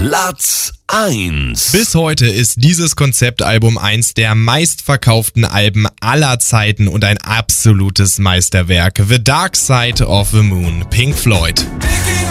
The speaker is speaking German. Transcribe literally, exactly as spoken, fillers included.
Platz eins. Bis heute ist dieses Konzeptalbum eins der meistverkauften Alben aller Zeiten und ein absolutes Meisterwerk. The Dark Side of the Moon, Pink Floyd.